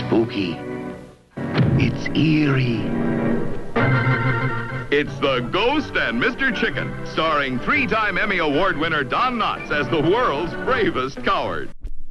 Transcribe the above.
spooky. It's eerie. It's The Ghost and Mr. Chicken, starring 3-time Emmy Award winner Don Knotts as the world's bravest coward.